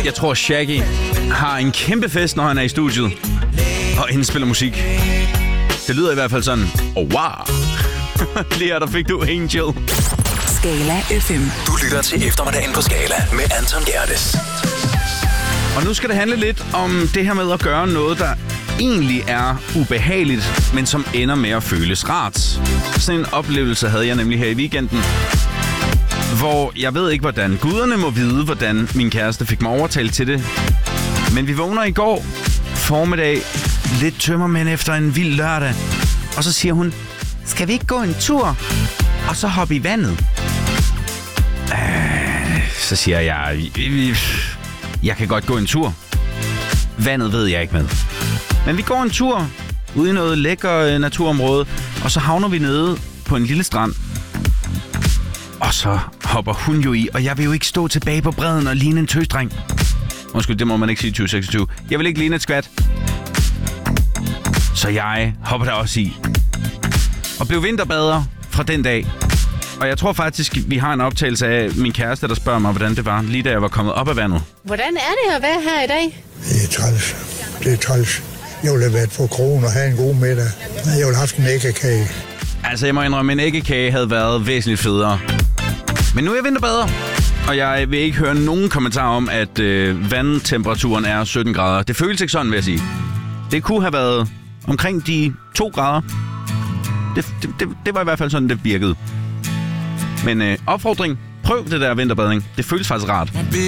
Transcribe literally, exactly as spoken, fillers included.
Jeg tror, Shaggy har en kæmpe fest, når han er i studiet og indspiller musik. Det lyder i hvert fald sådan. Oh, wow. Lige her, der fik du Angel. Skala F M. Du lytter til eftermiddagen på Skala med Anton Gerdes. Og nu skal det handle lidt om det her med at gøre noget, der egentlig er ubehageligt, men som ender med at føles rart. Sådan en oplevelse havde jeg nemlig her i weekenden, hvor jeg ved ikke, hvordan guderne må vide, hvordan min kæreste fik mig overtalt til det. Men vi vågner i går formiddag, lidt tømmermænd efter en vild lørdag. Og så siger hun, skal vi ikke gå en tur, og så hoppe i vandet? Øh, så siger jeg, jeg kan godt gå en tur. Vandet ved jeg ikke med. Men vi går en tur ude i noget lækker naturområde, og så havner vi nede på en lille strand. Og så hopper hun jo i, og jeg vil jo ikke stå tilbage på bredden og ligne en tøsdreng. Undskyld, det må man ikke sige i tyve seksogtyve. Jeg vil ikke ligne et skvat. Så jeg hopper der også i. Og blev vinterbader fra den dag. Og jeg tror faktisk, vi har en optagelse af min kæreste, der spørger mig, hvordan det var, lige da jeg var kommet op af vandet. Hvordan er det at være her i dag? Det er træls. Det er træls. Jeg ville have været på krogen og have en god middag. Jeg ville have haft en æggekage. Altså, jeg må indrømme, en æggekage havde været væsentligt federe. Men nu er jeg vinterbader, og jeg vil ikke høre nogen kommentar om, at øh, vandtemperaturen er sytten grader. Det føles ikke sådan, vil jeg sige. Det kunne have været omkring de to grader. Det, det, det, det var i hvert fald sådan, det virkede. Men øh, opfordring, prøv det der vinterbadning. Det føles faktisk rart.